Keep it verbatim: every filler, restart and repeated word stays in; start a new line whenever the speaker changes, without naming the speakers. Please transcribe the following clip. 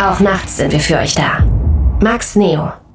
Auch nachts sind wir für euch da. Max Neo.